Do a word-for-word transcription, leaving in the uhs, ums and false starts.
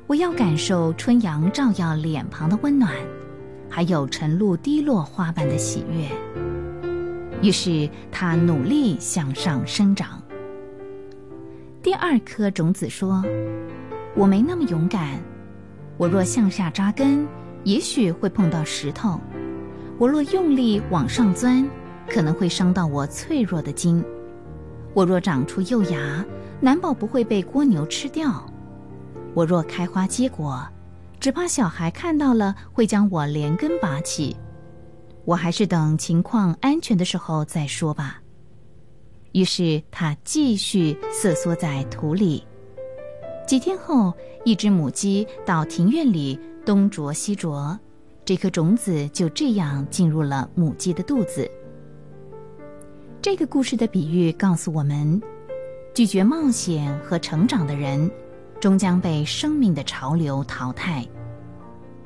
我要感受春阳照耀脸庞的温暖，还有晨露滴落花瓣的喜悦。于是它努力向上生长。第二颗种子说，我没那么勇敢，我若向下扎根，也许会碰到石头，我若用力往上钻，可能会伤到我脆弱的筋，我若长出幼芽，难保不会被蜗牛吃掉，我若开花结果，只怕小孩看到了会将我连根拔起，我还是等情况安全的时候再说吧。于是他继续瑟缩在土里。几天后，一只母鸡到庭院里东啄西啄，这颗种子就这样进入了母鸡的肚子。这个故事的比喻告诉我们，拒绝冒险和成长的人，终将被生命的潮流淘汰。